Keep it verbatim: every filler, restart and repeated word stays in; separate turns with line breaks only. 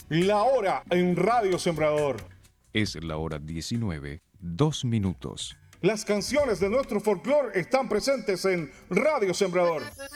La hora en Radio Sembrador.
Es la hora diecinueve, dos minutos.
Las canciones de nuestro folclore están presentes en Radio Sembrador.